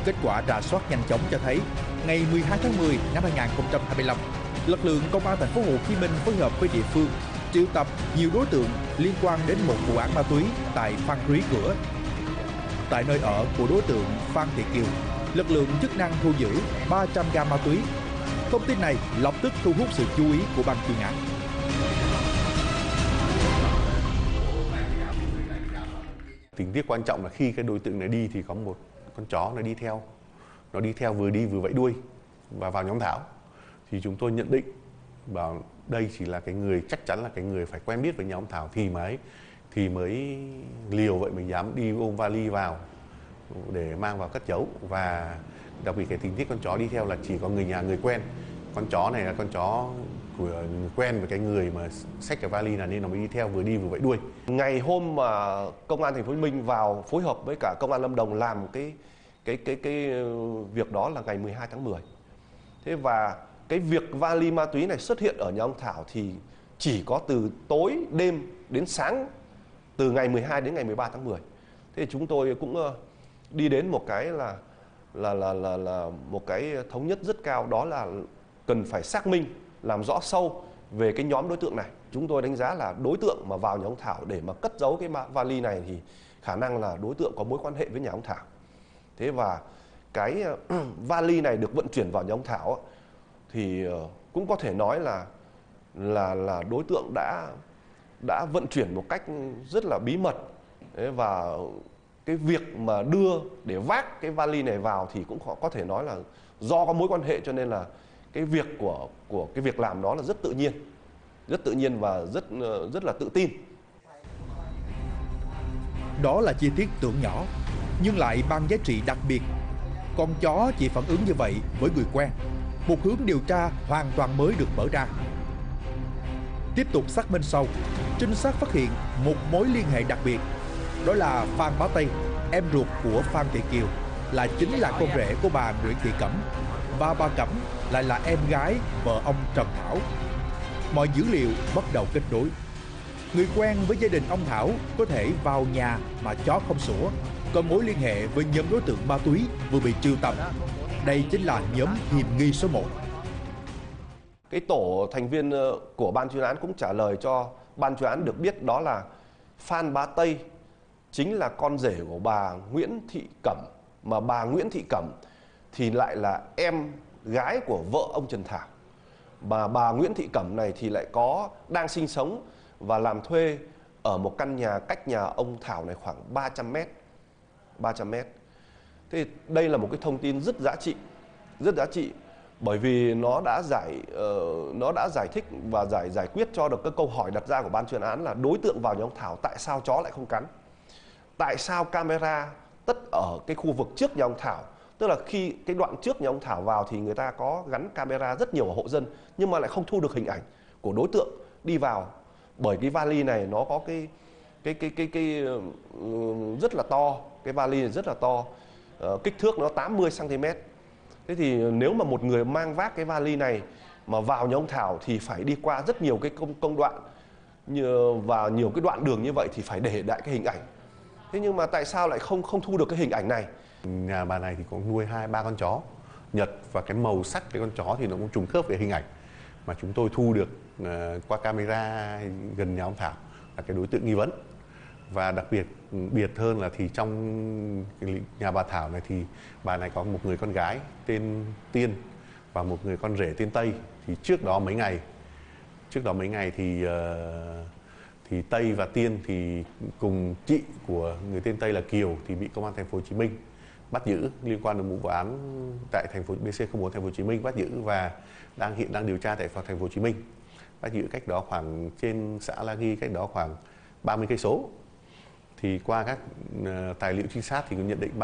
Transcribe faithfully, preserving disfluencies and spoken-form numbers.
Kết quả rà soát nhanh chóng cho thấy, ngày mười hai tháng mười năm hai nghìn không trăm hai mươi lăm, lực lượng công an thành phố Hồ Chí Minh phối hợp với địa phương triệu tập nhiều đối tượng liên quan đến một vụ án ma túy tại Phan Rí Cửa. Tại nơi ở của đối tượng Phan Thị Kiều, lực lượng chức năng thu giữ ba trăm gam ma túy. Thông tin này lập tức thu hút sự chú ý của ban chuyên án. Tình tiết quan trọng là khi cái đối tượng này đi thì có một con chó nó đi theo, nó đi theo vừa đi vừa vẫy đuôi và vào nhóm Thảo. Thì chúng tôi nhận định bảo đây chỉ là cái người, chắc chắn là cái người phải quen biết với nhóm Thảo thì mới thì mới liều vậy mình dám đi ôm vali vào để mang vào cất giấu. Và đặc biệt cái tình tiết con chó đi theo là chỉ có người nhà, người quen. Con chó này là con chó của người quen với cái người mà xách cái vali là nên nó mới đi theo vừa đi vừa vẫy đuôi. Ngày hôm mà công an thành phố Hồ Chí Minh vào phối hợp với cả công an Lâm Đồng làm cái cái cái cái việc đó là ngày mười hai tháng mười. Thế và cái việc vali ma túy này xuất hiện ở nhà ông Thảo thì chỉ có từ tối đêm đến sáng, từ ngày mười hai đến ngày mười ba tháng mười. Thế chúng tôi cũng đi đến một cái là là là là là một cái thống nhất rất cao, đó là cần phải xác minh, làm rõ sâu về cái nhóm đối tượng này. Chúng tôi đánh giá là đối tượng mà vào nhà ông Thảo để mà cất giấu cái vali này thì khả năng là đối tượng có mối quan hệ với nhà ông Thảo. Thế và cái vali này được vận chuyển vào nhà ông Thảo thì cũng có thể nói là là là đối tượng đã đã vận chuyển một cách rất là bí mật. Và cái việc mà đưa để vác cái vali này vào thì cũng có thể nói là do có mối quan hệ, cho nên là cái việc của của cái việc làm đó là rất tự nhiên, rất tự nhiên và rất rất là tự tin. Đó là chi tiết tưởng nhỏ nhưng lại mang giá trị đặc biệt. Con chó chỉ phản ứng như vậy với người quen, một hướng điều tra hoàn toàn mới được mở ra. Tiếp tục xác minh sâu, trinh sát phát hiện một mối liên hệ đặc biệt, đó là Phan Bá Tây, em ruột của Phan Thị Kiều, là chính là con rể của bà Nguyễn Thị Cẩm, và bà Cẩm lại là em gái vợ ông Trần Thảo. Mọi dữ liệu bắt đầu kết nối. Người quen với gia đình ông Thảo có thể vào nhà mà chó không sủa, có mối liên hệ với nhóm đối tượng ma túy vừa bị triệu tập. Đây chính là nhóm hiểm nghi số một. Cái tổ thành viên của ban chuyên án cũng trả lời cho ban chuyên án được biết đó là Phan Bá Tây chính là con rể của bà Nguyễn Thị Cẩm, mà bà Nguyễn Thị Cẩm thì lại là em gái của vợ ông Trần Thảo. Mà bà Nguyễn Thị Cẩm này thì lại có đang sinh sống và làm thuê ở một căn nhà cách nhà ông Thảo này khoảng ba trăm mét. ba trăm mét. Thế đây là một cái thông tin rất giá trị, rất giá trị bởi vì nó đã giải uh, nó đã giải thích và giải giải quyết cho được cái câu hỏi đặt ra của ban chuyên án là đối tượng vào nhà ông Thảo tại sao chó lại không cắn? Tại sao camera tất ở cái khu vực trước nhà ông Thảo? Tức là khi cái đoạn trước nhà ông Thảo vào thì người ta có gắn camera rất nhiều ở hộ dân, nhưng mà lại không thu được hình ảnh của đối tượng đi vào, bởi cái vali này nó có cái cái cái cái cái uh, rất là to, cái vali này rất là to, uh, kích thước nó tám mươi xăng ti mét. Thế thì nếu mà một người mang vác cái vali này mà vào nhà ông Thảo thì phải đi qua rất nhiều cái công công đoạn như, và nhiều cái đoạn đường như vậy thì phải để lại cái hình ảnh. Thế nhưng mà tại sao lại không không thu được cái hình ảnh này? Nhà bà này thì có nuôi hai ba con chó Nhật, và cái màu sắc cái con chó thì nó cũng trùng khớp về hình ảnh mà chúng tôi thu được uh, qua camera gần nhà ông Thảo là cái đối tượng nghi vấn. Và đặc biệt biệt hơn là thì trong nhà bà Thảo này thì bà này có một người con gái tên Tiên và một người con rể tên Tây. Thì trước đó mấy ngày trước đó mấy ngày thì uh, thì Tây và Tiên thì cùng chị của người tên Tây là Kiều thì bị công an thành phố Hồ Chí Minh bắt giữ liên quan đến vụ án tại thành phố bê xê không bốn thành phố Hồ Chí Minh bắt giữ, và đang hiện đang điều tra tại thành phố Hồ Chí Minh. Bắt giữ cách đó khoảng trên xã La Ghi, cách đó khoảng ba mươi cây số. Thì qua các uh, tài liệu trinh sát thì cũng nhận định ban